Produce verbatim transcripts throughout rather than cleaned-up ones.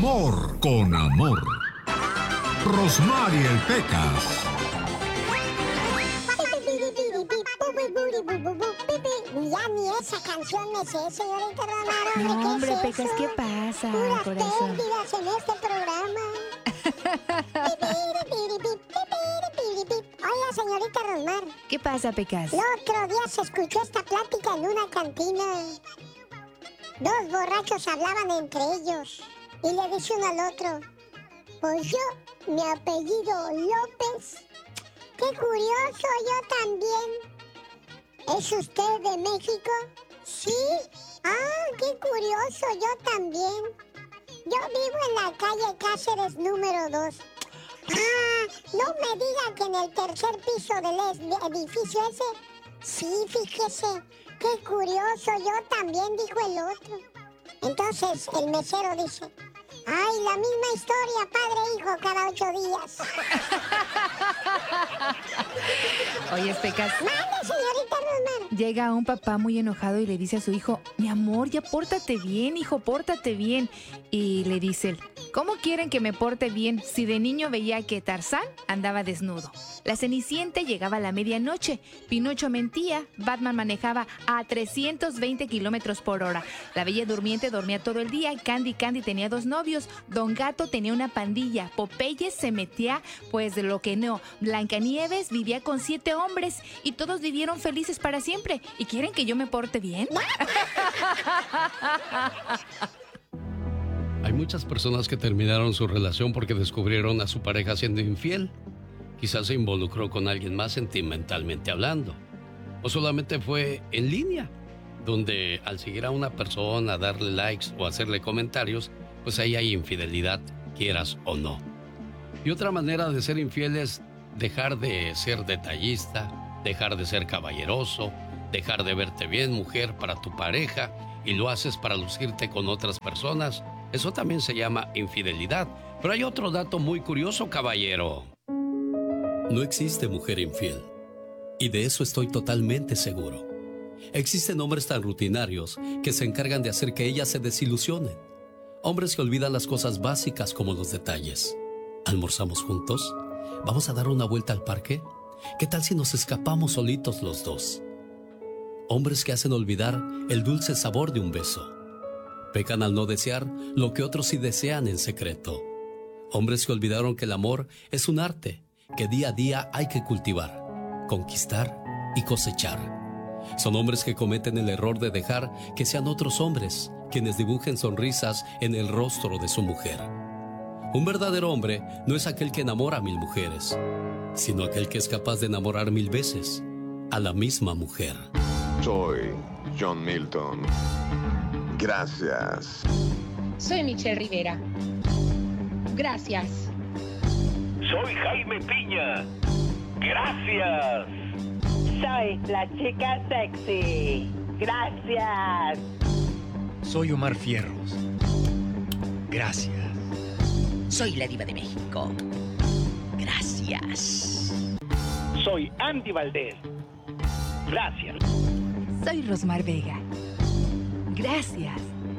Humor con amor. Rosmarie Pecas. Ya ni esa canción me sé, señorita Romero. No, hombre, ¿qué es Pecas, eso? ¿qué pasa, Puras corazón? pérdidas en este programa. Oiga, señorita Rosmar. ¿Qué pasa, Pecas? El otro día se escuchó esta plática en una cantina. Dos borrachos hablaban entre ellos y le dice uno al otro: pues yo, mi apellido López. Qué curioso, yo también. ¿Es usted de México? Sí. Ah, qué curioso, yo también. Yo vivo en la calle Cáceres número dos. Ah, no me diga que en el tercer piso del edificio ese. Sí, fíjese. Qué curioso, yo también, dijo el otro. Entonces el mesero dice: ay, la misma historia, padre e hijo, cada ocho días. Oye, Pecas. Mande, señorita Rosmar. Llega un papá muy enojado y le dice a su hijo: mi amor, ya pórtate bien, hijo, pórtate bien. Y le dice él: ¿cómo quieren que me porte bien si de niño veía que Tarzán andaba desnudo? La Cenicienta llegaba a la medianoche, Pinocho mentía, Batman manejaba a trescientos veinte kilómetros por hora, la Bella Durmiente dormía todo el día, Candy Candy tenía dos novios, Don Gato tenía una pandilla, Popeye se metía pues de lo que no, Blancanieves vivía con siete hombres y todos vivieron felices para siempre. ¿Y quieren que yo me porte bien? Hay muchas personas que terminaron su relación porque descubrieron a su pareja siendo infiel. Quizás se involucró con alguien más sentimentalmente hablando. O solamente fue en línea, donde al seguir a una persona, darle likes o hacerle comentarios, pues ahí hay infidelidad, quieras o no. Y otra manera de ser infiel es dejar de ser detallista, dejar de ser caballeroso, dejar de verte bien, mujer, para tu pareja, y lo haces para lucirte con otras personas. Eso también se llama infidelidad. Pero hay otro dato muy curioso, caballero. No existe mujer infiel. Y de eso estoy totalmente seguro. Existen hombres tan rutinarios que se encargan de hacer que ellas se desilusionen. Hombres que olvidan las cosas básicas como los detalles. ¿Almorzamos juntos? ¿Vamos a dar una vuelta al parque? ¿Qué tal si nos escapamos solitos los dos? Hombres que hacen olvidar el dulce sabor de un beso. Pecan al no desear lo que otros sí desean en secreto. Hombres que olvidaron que el amor es un arte que día a día hay que cultivar, conquistar y cosechar. Son hombres que cometen el error de dejar que sean otros hombres quienes dibujen sonrisas en el rostro de su mujer. Un verdadero hombre no es aquel que enamora a mil mujeres, sino aquel que es capaz de enamorar mil veces a la misma mujer. Soy John Milton. Gracias. Soy Michelle Rivera. Gracias. Soy Jaime Piña. Gracias. Soy la chica sexy. Gracias. Soy Omar Fierros. Gracias. Soy la Diva de México. Gracias. Soy Andy Valdés. Gracias. Soy Rosmar Vega. Gracias.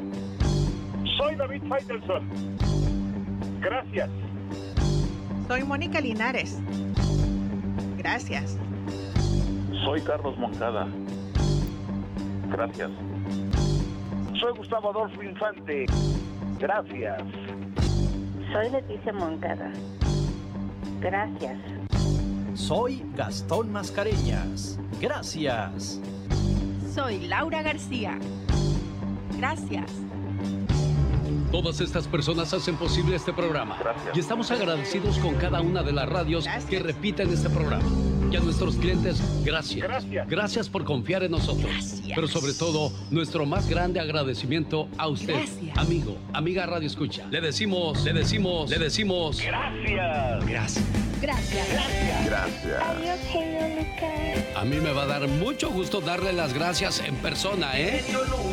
Soy David Faitelson. Gracias. Soy Mónica Linares. Gracias. Soy Carlos Moncada. Gracias. Soy Gustavo Adolfo Infante. Gracias. Soy Leticia Moncada. Gracias. Soy Gastón Mascareñas. Gracias. Soy Laura García. Gracias. Todas estas personas hacen posible este programa. Gracias. Y estamos agradecidos con cada una de las radios Gracias. que repiten este programa. Y a nuestros clientes, gracias. Gracias. Gracias por confiar en nosotros. Gracias. Pero sobre todo, nuestro más grande agradecimiento a usted, Gracias. amigo, amiga Radio Escucha. Le decimos, le decimos, le decimos. Gracias. Gracias. Gracias. Gracias. Adiós, genio Lucas. A mí me va a dar mucho gusto darle las gracias en persona, ¿eh?